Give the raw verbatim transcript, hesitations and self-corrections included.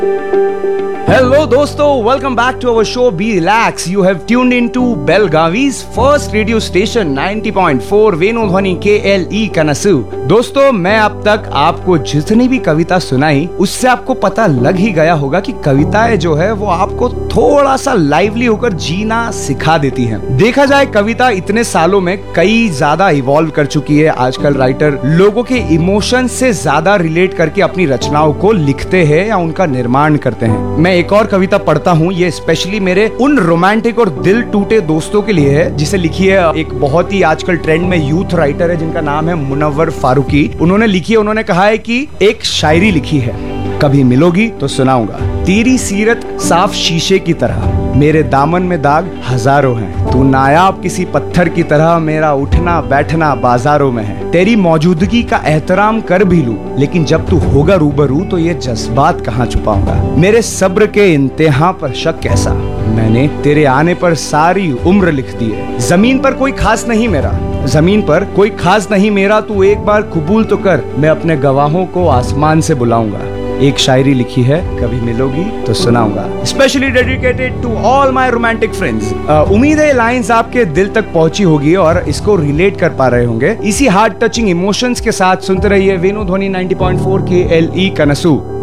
Hello दोस्तों, welcome back to our show Be Relax. You have tuned into Belgavi's first radio station ninety point four वेणुध्वनि K L E Kanasu. दोस्तों, मैं अब तक आपको जितनी भी कविता सुनाई उससे आपको पता लग ही गया होगा कि कविताएं जो है वो आपको थोड़ा सा लाइवली होकर जीना सिखा देती हैं। देखा जाए कविता इतने सालों में कई ज्यादा इवॉल्व कर चुकी है। आजकल राइटर लोगों के इमोशन से ज्यादा रिलेट करके अपनी रचनाओं को लिखते हैं या उनका निर्माण करते हैं। मैं एक और कविता पढ़ता हूँ, ये स्पेशली मेरे उन रोमांटिक और दिल टूटे दोस्तों के लिए है जिसे लिखी है एक बहुत ही आजकल ट्रेंड में यूथ राइटर है जिनका नाम है मुनव्वर फारूकी। उन्होंने लिखी है, उन्होंने कहा है कि एक शायरी लिखी है, कभी मिलोगी तो सुनाऊंगा। तेरी सीरत साफ शीशे की तरह, मेरे दामन में दाग हजारों हैं। तू नायाब किसी पत्थर की तरह, मेरा उठना बैठना बाजारों में है। तेरी मौजूदगी का एहतराम कर भी लूं, लेकिन जब तू होगा रूबरू तो ये जज्बात कहाँ छुपाऊंगा। मेरे सब्र के इंतहा पर शक कैसा, मैंने तेरे आने पर सारी उम्र लिख दी है। जमीन पर कोई खास नहीं मेरा, जमीन पर कोई खास नहीं मेरा, तू एक बार कबूल तो कर, मैं अपने गवाहों को आसमान से बुलाऊंगा। एक शायरी लिखी है, कभी मिलोगी तो सुनाऊंगा। Specially dedicated to all my romantic friends. उम्मीद है लाइंस आपके दिल तक पहुंची होगी और इसको रिलेट कर पा रहे होंगे। इसी हार्ट टचिंग इमोशंस के साथ सुनते रहिए वेणुध्वनि ninety point four K L E Kanasu.